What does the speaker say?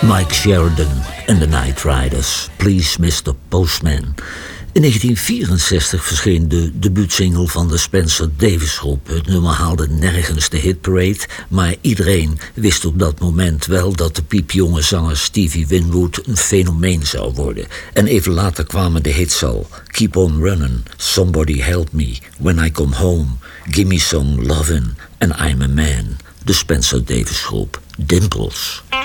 Mike Sheridan en de Night Riders, Please Mr. Postman. In 1964 verscheen de debuutsingle van de Spencer Davis Groep. Het nummer haalde nergens de hitparade, maar iedereen wist op dat moment wel dat de piepjonge zanger Stevie Winwood een fenomeen zou worden. En even later kwamen de hits al: Keep on Running, Somebody Help Me, When I Come Home, Gimme Some Lovin' en I'm a Man. De Spencer Davis Groep, Dimples.